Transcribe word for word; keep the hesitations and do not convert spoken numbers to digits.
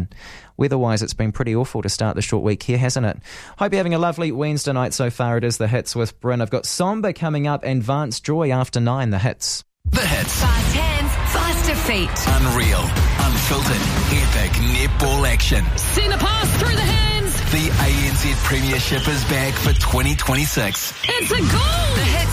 nine. Weather-wise, it's been pretty awful to start the short week here, hasn't it? Hope you're having a lovely Wednesday night so far. It is The Hits with Bryn. I've got Samba coming up and Vance Joy after nine. The Hits. The Hits. Fast hands, faster feet. Unreal, unfiltered, epic netball action. Send a pass through the hands. The A N Z Premiership is back for twenty twenty-six. It's a goal. The Hits